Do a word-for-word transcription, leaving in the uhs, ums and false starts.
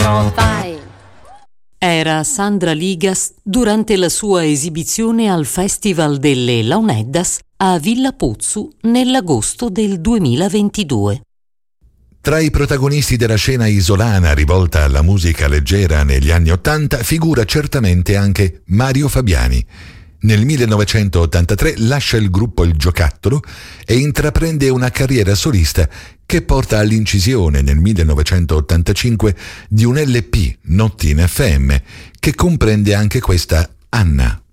profile. Era Sandra Ligas durante la sua esibizione al Festival delle Launeddas a Villa Pozzu nell'agosto del duemilaventidue. Tra i protagonisti della scena isolana rivolta alla musica leggera negli anni Ottanta figura certamente anche Mario Fabiani. Nel millenovecentottantatré lascia il gruppo Il Giocattolo e intraprende una carriera solista che porta all'incisione nel millenovecentottantacinque di un L P, Notti in F M, che comprende anche questa Anna.